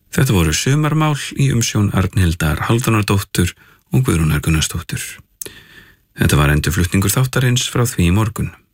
Þetta voru sumarmál í umsjón Arnhildar Hálfdánardóttur og Guðrúnar Gunnarsdóttur. Þetta var endurflutningur þáttarins frá því í morgun.